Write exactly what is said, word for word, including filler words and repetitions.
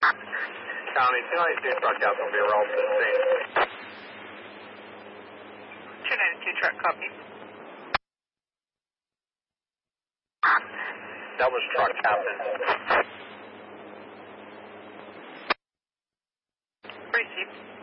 County two ninety-two truck captain will be around to the scene. two ninety-two truck, copy. That was truck captain. Received.